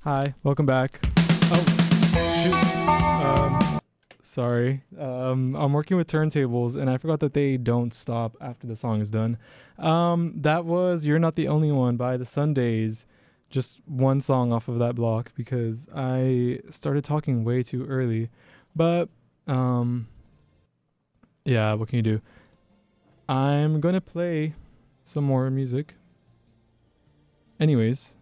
Hi, welcome back. Oh, shoot. Sorry. I'm working with turntables and I forgot that they don't stop after the song is done. That was You're Not the Only One by the Sundays. Just one song off of that block because I started talking way too early. But, um, yeah, what can you do? I'm gonna play some more music. Anyways,